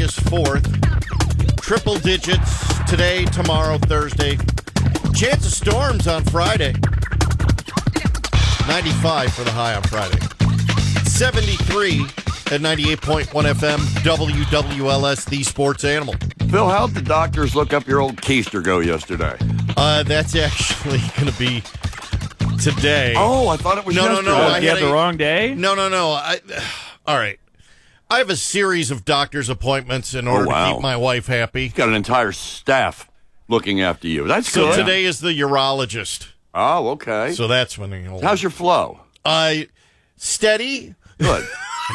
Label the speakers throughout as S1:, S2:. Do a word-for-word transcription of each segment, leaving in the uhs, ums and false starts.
S1: August fourth. Triple digits today, tomorrow, Thursday. Chance of storms on Friday. ninety-five for the high on Friday. seventy-three at ninety-eight point one F M, W W L S, the sports animal.
S2: Phil, how'd the doctors look up your old keister go yesterday?
S1: Uh, that's actually going to be today.
S2: Oh, I thought it was
S1: no,
S2: yesterday.
S1: no, no. I
S3: you
S1: had
S3: had the
S1: a,
S3: wrong day?
S1: No, no, no. I, all right. I have a series of doctor's appointments in order
S2: Oh, wow.
S1: to keep my wife happy.
S2: Got an entire staff looking after you. That's
S1: So
S2: good.
S1: today is the urologist.
S2: Oh, okay.
S1: So that's when you
S2: How's your flow?
S1: I steady.
S2: Good.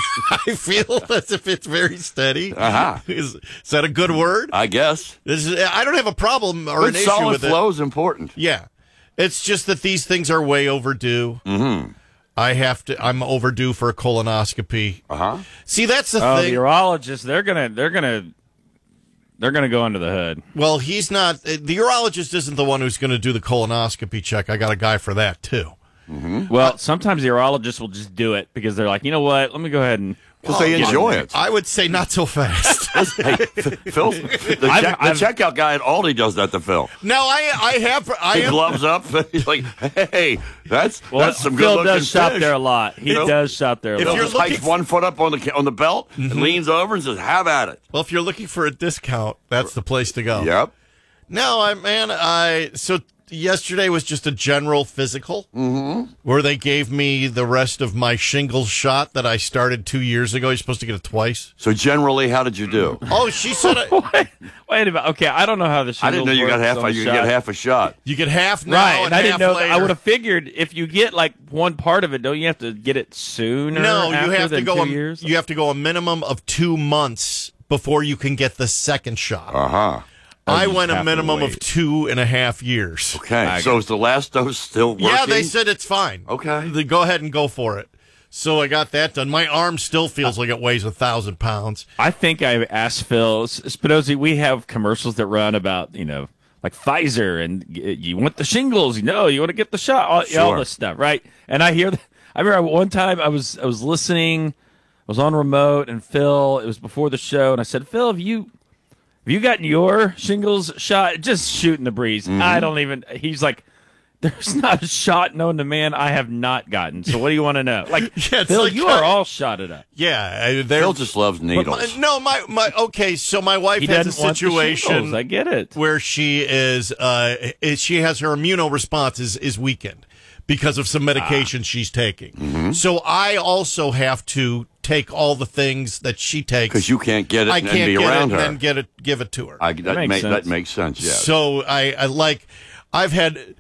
S1: I feel as if it's very steady.
S2: Uh-huh.
S1: Is, is that a good word?
S2: I guess.
S1: This is, I don't have a problem or
S2: Good
S1: an issue
S2: solid
S1: with
S2: flow
S1: it.
S2: is important.
S1: Yeah. It's just that these things are way overdue.
S2: Mm-hmm.
S1: I have to. I'm overdue for a colonoscopy.
S2: Uh-huh.
S1: See, that's the
S3: Oh,
S1: thing.
S3: the urologist, they're gonna, they're gonna, they're gonna go under the hood.
S1: Well, he's not. The urologist isn't the one who's going to do the colonoscopy check. I got a guy for that too.
S2: Mm-hmm.
S3: Well, sometimes the urologist will just do it because they're like, you know what? Let me go ahead and.
S2: Because they
S1: Well,
S2: enjoy it.
S1: I would say not so fast.
S2: Hey, Phil, the,
S3: I've-
S2: check, the
S3: I've-
S2: checkout guy at Aldi does that to Phil.
S1: No, I I have. I
S2: He
S1: am.
S2: gloves up. He's like, hey, that's
S3: Well,
S2: that's some
S3: Phil
S2: good-looking
S3: does shop
S2: fish.
S3: there a lot. He
S2: Phil-
S3: does shop there a
S1: If
S2: Phil
S3: lot.
S1: you're
S2: just hikes
S1: looking-
S2: one foot up on the on the belt and leans over and says, "Have at it."
S1: Well, if you're looking for a discount, that's the place to go.
S2: Yep.
S1: No, I man, I so yesterday was just a general physical
S2: Mm-hmm.
S1: where they gave me the rest of my shingles shot that I started two years ago. You're supposed to get it twice.
S2: So generally, how did you do?
S1: Oh, she said I,
S3: Wait, wait a minute. Okay, I don't know how the.
S2: I didn't know you got
S3: works
S2: half.
S3: on
S2: A,
S3: the
S2: you
S3: shot.
S2: get half a shot.
S1: you get half now
S3: Right,
S1: and,
S3: and I didn't
S1: half
S3: know.
S1: later.
S3: I would have figured if you get like one part of it, don't you have to get it sooner?
S1: No, you
S3: after
S1: have to
S3: than
S1: go.
S3: two
S1: A,
S3: years.
S1: you have to go a minimum of two months before you can get the second shot.
S2: Uh huh.
S1: I
S3: just
S1: went a
S3: have to
S1: minimum of
S3: wait.
S1: two and a half years.
S2: Okay.
S3: I
S2: So is the last dose still working?
S1: Yeah, they said it's fine.
S2: Okay.
S1: They go ahead and go for it. So I got that done. My arm still feels like it weighs a thousand pounds.
S3: I think I asked Phil Spinozzi. We have commercials that run about you know like Pfizer and y- you want the shingles, you know, you want to get the shot, all, all
S2: Sure.
S3: this stuff, right? And I hear, I remember one time I was I was listening, I was on remote, and Phil, it was before the show, and I said, Phil, have you have you gotten your shingles shot? Just shooting the breeze.
S2: Mm-hmm.
S3: I don't even. He's like. There's not a shot known to man I have not gotten. So what do you want to know? Like,
S1: Yeah, it's
S3: Phil,
S1: like
S3: you
S1: that.
S3: are all shotted up.
S1: Yeah, I- they're
S2: Phil just loves needles.
S1: My- no, my my okay. So my wife
S3: He
S1: has a
S3: doesn't want the
S1: situation
S3: shingles. I get it.
S1: where she is, uh, is she has her immunoresponse is, is weakened because of some medication she's taking.
S2: Mm-hmm.
S1: So I also have to take all the things that she takes
S2: Because you can't get it
S1: I
S2: and,
S1: can't
S2: be
S1: get
S2: around
S1: it
S2: her.
S1: and then get it, give it to her.
S2: I, that,
S3: makes
S2: make, that
S3: sense.
S2: makes sense. Yeah.
S1: So I, I like, I've had.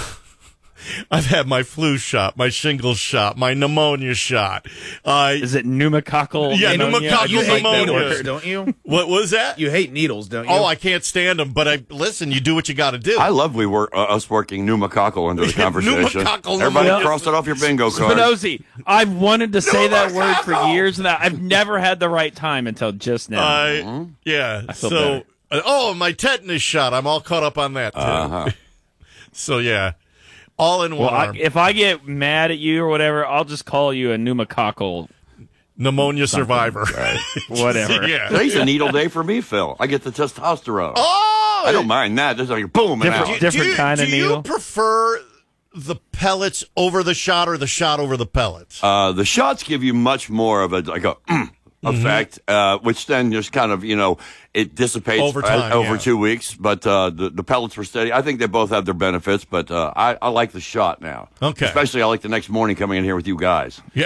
S1: I've had my flu shot, my shingles shot, my pneumonia shot. Uh,
S3: Is it pneumococcal?
S1: Yeah,
S3: pneumonia?
S1: pneumococcal
S3: I
S4: You
S3: just
S4: hate
S3: like that
S1: pneumonia.
S3: word.
S4: needles, don't you?
S1: what was that?
S4: You hate needles, don't you?
S1: Oh, I can't stand them. But I listen. You do what you got to do.
S2: I love we work uh, us working pneumococcal into the conversation.
S1: Pneumococcal
S2: Everybody
S1: pneumonia.
S2: cross it off your bingo card.
S3: Spinozzi, I've wanted to say that word for years, and I've never had the right time until just now.
S1: I yeah.
S3: feel
S1: so uh, oh, my tetanus shot. I'm all caught up on that too.
S2: Uh-huh.
S1: So yeah, all in
S3: well,
S1: one
S3: I,
S1: arm.
S3: if I get mad at you or whatever, I'll just call you a pneumococcal
S1: Pneumonia survivor.
S3: whatever.
S1: yeah.
S2: Today's a needle day for me, Phil. I get the testosterone.
S1: Oh,
S2: I don't mind that. There's like boom and
S3: Different-
S2: out.
S3: different
S1: do you,
S3: kind of
S1: do you
S3: needle.
S1: prefer the pellets over the shot or the shot over the pellets?
S2: Uh, the shots give you much more of a like a mm, effect, uh, which then just kind of you know it dissipates
S1: Over time,
S2: uh, over
S1: yeah.
S2: two weeks. But uh, the the pellets were steady. I think they both have their benefits, but uh, I, I like the shot now.
S1: Okay.
S2: Especially I like the next morning coming in here with you guys.
S1: Yeah.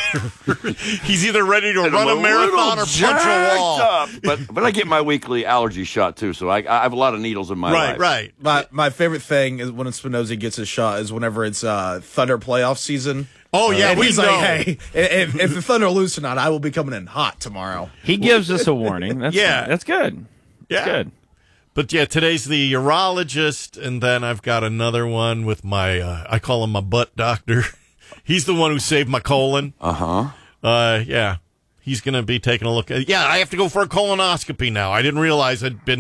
S1: He's either ready to
S2: And
S1: run
S2: I'm
S1: a marathon or
S2: little
S1: punch a
S2: jacked
S1: wall.
S2: up. But but I get my weekly allergy shot too, so I I have a lot of needles in my
S1: Right,
S2: life.
S1: right.
S4: My my favorite thing is when Spinozzi gets his shot is whenever it's uh, Thunder playoff season.
S1: Oh yeah,
S4: and
S1: we
S4: he's
S1: know.
S4: like, hey, if, if the Thunder lose tonight, I will be coming in hot tomorrow.
S3: He gives us a warning. That's
S1: Yeah.
S3: that's good.
S1: Yeah.
S3: That's good.
S1: But yeah, today's the urologist, and then I've got another one with my, uh, I call him my butt doctor. He's the one who saved my colon.
S2: Uh-huh.
S1: Uh, yeah. He's going to be taking a look at, yeah, I have to go for a colonoscopy now. I didn't realize I'd been